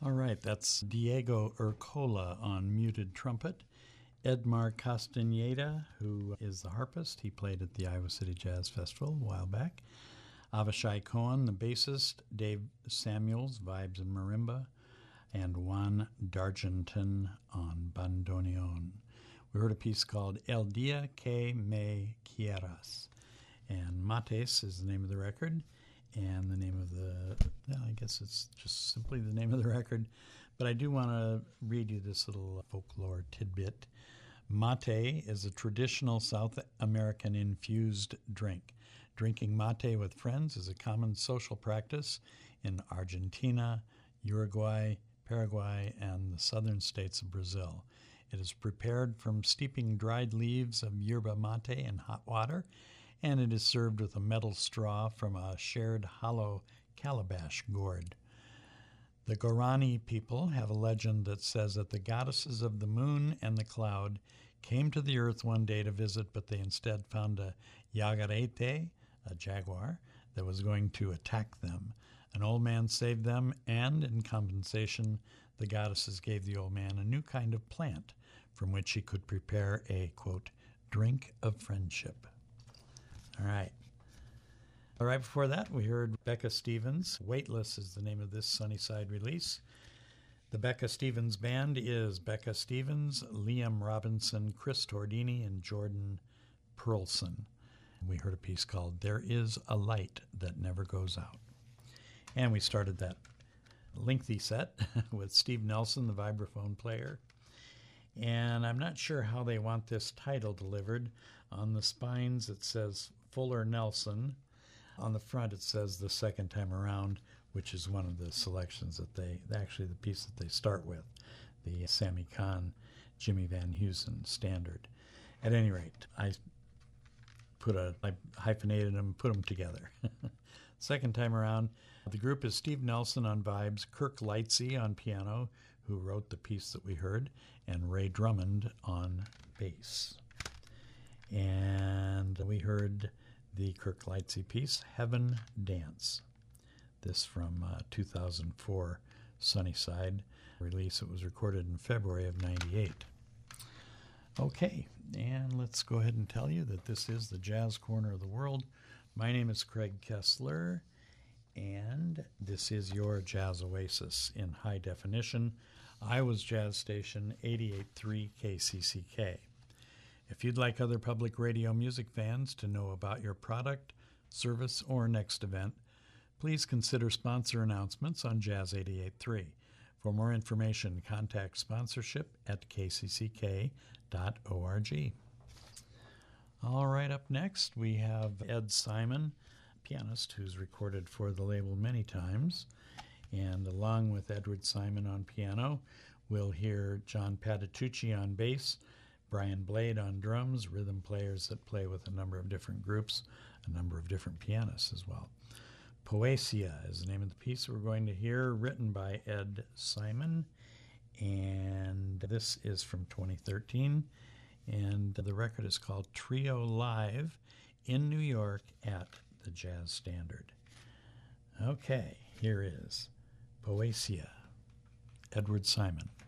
All right, that's Diego Urcola on muted trumpet. Edmar Castaneda, who is the harpist. He played at the Iowa City Jazz Festival a while back. Avishai Cohen, the bassist. Dave Samuels, vibes and marimba. And Juan Dargenton on bandoneon. We heard a piece called El Dia Que Me Quieras. And Mates is the name of the record. And the name of I guess it's just simply the name of the record. But I do want to read you this little folklore tidbit. Mate is a traditional South American infused drink. Drinking mate with friends is a common social practice in Argentina, Uruguay, Paraguay, and the southern states of Brazil. It is prepared from steeping dried leaves of yerba mate in hot water, and it is served with a metal straw from a shared hollow calabash gourd. The Guarani people have a legend that says that the goddesses of the moon and the cloud came to the earth one day to visit, but they instead found a yagarete, a jaguar, that was going to attack them. An old man saved them, and in compensation, the goddesses gave the old man a new kind of plant from which he could prepare a, quote, drink of friendship. All right. Right before that, we heard Becca Stevens. Weightless is the name of this Sunnyside release. The Becca Stevens Band is Becca Stevens, Liam Robinson, Chris Tordini, and Jordan Perlson. We heard a piece called There Is a Light That Never Goes Out. And we started that lengthy set with Steve Nelson, the vibraphone player. And I'm not sure how they want this title delivered. On the spines, it says Fuller Nelson. On the front, it says The Second Time Around, which is one of the selections that actually the piece that they start with, the Sammy Kahn, Jimmy Van Heusen standard. At any rate, I hyphenated them, put them together. Second time around, the group is Steve Nelson on vibes, Kirk Lightsey on piano, who wrote the piece that we heard, and Ray Drummond on bass. And we heard the Kirk Lightsey piece, Heaven Dance. This from 2004 Sunnyside release. It was recorded in February of 98. Okay, and let's go ahead and tell you that this is the Jazz Corner of the World. My name is Craig Kessler, and this is your Jazz Oasis in high definition. Iowa's Jazz Station, 88.3 KCCK. If you'd like other public radio music fans to know about your product, service, or next event, please consider sponsor announcements on Jazz 88.3. For more information, contact sponsorship at kcck.org. All right, up next, we have Ed Simon, pianist who's recorded for the label many times. And along with Edward Simon on piano, we'll hear John Patitucci on bass, Brian Blade on drums, rhythm players that play with a number of different groups, a number of different pianists as well. Poesia is the name of the piece we're going to hear, written by Ed Simon, and this is from 2013, and the record is called Trio Live in New York at the Jazz Standard. Okay, here is Poesia, Edward Simon.